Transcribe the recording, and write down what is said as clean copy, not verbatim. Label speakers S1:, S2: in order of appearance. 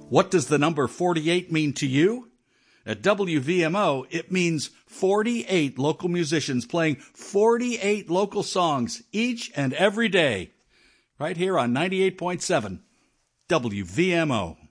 S1: What does the number 48 mean to you? At WVMO, it means 48 local musicians playing 48 local songs each and every day. Right here on 98.7 WVMO.